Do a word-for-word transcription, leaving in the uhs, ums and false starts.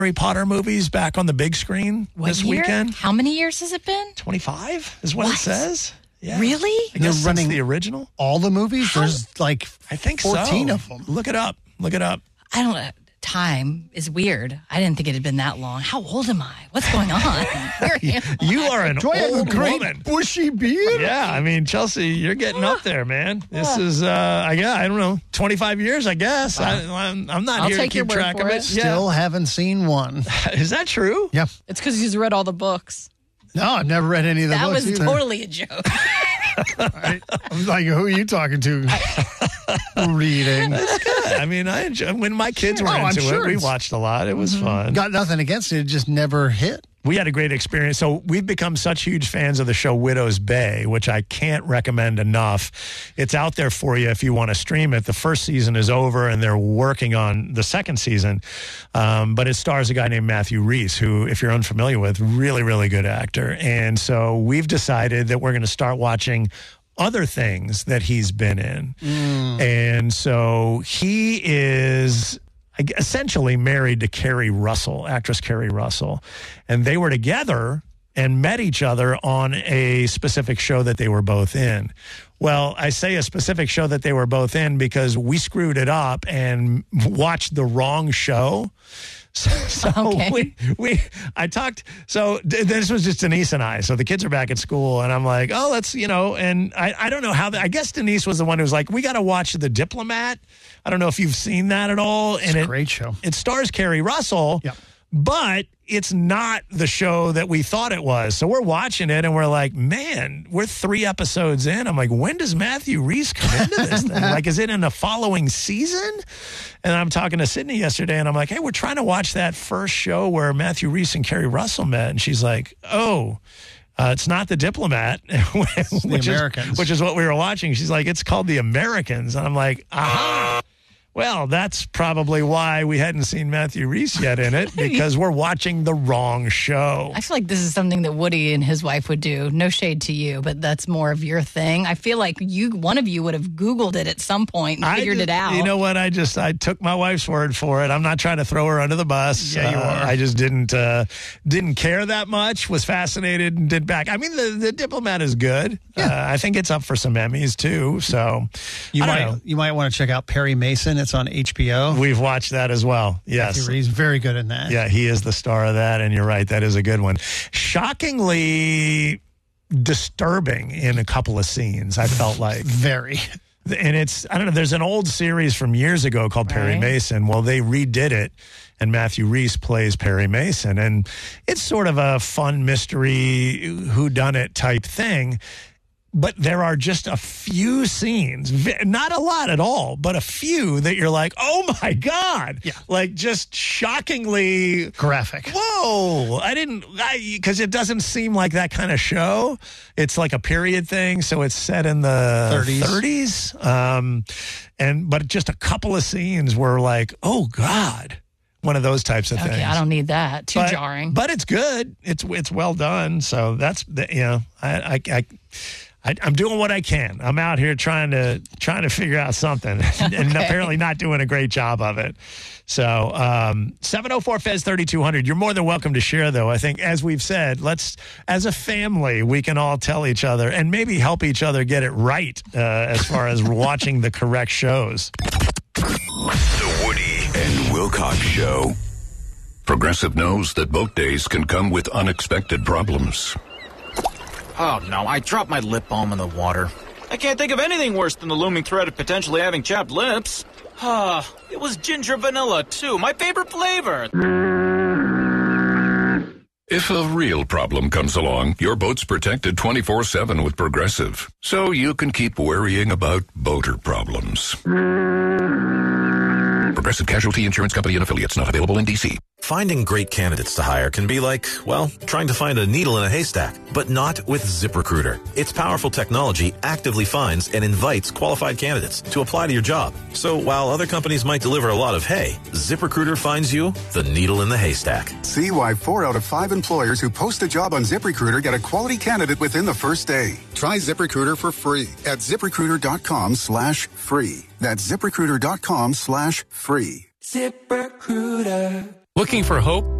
Harry Potter movies back on the big screen What this year? weekend. How many years has it been? twenty-five is what, What? it says. Yeah. Really? I guess They're since running the original. All the movies? How? There's like I think fourteen so. of them. Look it up. Look it up. I don't know. Time is weird. I didn't think it had been that long. How old am I? What's going on? Where am I? You are an Do I have a old great woman. bushy beard? Yeah, I mean, Chelsea, you're getting up there, man. This is, uh, I guess, I don't know, twenty-five years, I guess. I, I'm, I'm not I'll here to take your keep word track for of it. it. Still haven't seen one. Yeah. Is that true? Yeah. It's because he's read all the books. No, I've never read any of the That books was either. totally a joke. I, I'm like, who are you talking to? Reading. I mean, I enjoy, when my kids were Oh, I'm into sure it, we it's- watched a lot. It was fun. Got nothing against it. It just never hit. We had a great experience. So we've become such huge fans of the show Widow's Bay, which I can't recommend enough. It's out there for you if you want to stream it. The first season is over, and they're working on the second season. Um, but it stars a guy named Matthew Rhys, who, if you're unfamiliar with, really, really good actor. And so we've decided that we're going to start watching other things that he's been in. Mm. And so he is essentially married to Kerry Russell, actress Kerry Russell. And they were together and met each other on a specific show that they were both in. Well, I say a specific show that they were both in because we screwed it up and watched the wrong show. So, so Okay. we, we, I talked, so th- this was just Denise and I. So the kids are back at school and I'm like, oh, let's, you know, and I, I don't know how, the, I guess Denise was the one who was like, we got to watch The Diplomat. I don't know if you've seen that at all. It's and a it, great show. It stars Kerry Russell. Yep. But it's not the show that we thought it was. So we're watching it and we're like, man, we're three episodes in. I'm like, when does Matthew Rhys come into this thing? Like, is it in the following season? And I'm talking to Sydney yesterday and I'm like, hey, we're trying to watch that first show where Matthew Rhys and Kerry Russell met. And she's like, oh, uh, it's not The Diplomat, which, The is, Americans. which is what we were watching. She's like, it's called The Americans. And I'm like, aha. Well, that's probably why we hadn't seen Matthew Rhys yet in it, because we're watching the wrong show. I feel like this is something that Woody and his wife would do. No shade to you, but that's more of your thing. I feel like you, one of you would have Googled it at some point and I figured just- it out. You know what? I just, I took my wife's word for it. I'm not trying to throw her under the bus. Yeah, you Uh, are. I just didn't, uh, didn't care that much, was fascinated and did back. I mean, the, the Diplomat is good. Yeah. Uh, I think it's up for some Emmys too. So You I don't might know. you might want to check out Perry Mason. It's on H B O. We've watched that as well. Yes. He's very good in that. Yeah, he is the star of that, and you're right, that is a good one. Shockingly disturbing in a couple of scenes, I felt like. Very. And it's, I don't know, there's an old series from years ago called Perry Right. Mason. Well, they redid it, and Matthew Rhys plays Perry Mason. And it's sort of a fun mystery, whodunit type thing. But there are just a few scenes, vi- not a lot at all, but a few that you're like, oh my God. Yeah. Like just shockingly, Graphic. whoa, I didn't, because it doesn't seem like that kind of show. It's like a period thing. So it's set in the thirties. thirties. Um, and, but just a couple of scenes were like, oh God. One of those types of okay, things. I don't need that. Too But- jarring. But it's good. It's it's well done. So that's the, you know I, I I I I'm doing what I can. I'm out here trying to trying to figure out something, and Okay. apparently not doing a great job of it. So um, seven oh four Fez thirty-two hundred. You're more than welcome to share, though. I think, as we've said, let's as a family we can all tell each other and maybe help each other get it right uh, as far as watching the correct shows. The Woody and Wilcox Show. Progressive knows that boat days can come with unexpected problems. Oh, no, I dropped my lip balm in the water. I can't think of anything worse than the looming threat of potentially having chapped lips. Ah, it was ginger vanilla, too, my favorite flavor. If a real problem comes along, your boat's protected twenty-four seven with Progressive, so you can keep worrying about boater problems. Progressive Casualty Insurance Company and Affiliates, not available in D C. Finding great candidates to hire can be like, well, trying to find a needle in a haystack, but not with ZipRecruiter. Its powerful technology actively finds and invites qualified candidates to apply to your job. So while other companies might deliver a lot of hay, ZipRecruiter finds you the needle in the haystack. See why four out of five employers who post a job on ZipRecruiter get a quality candidate within the first day. Try ZipRecruiter for free at ZipRecruiter.com slash free. That's ZipRecruiter.com slash free. ZipRecruiter. Looking for hope?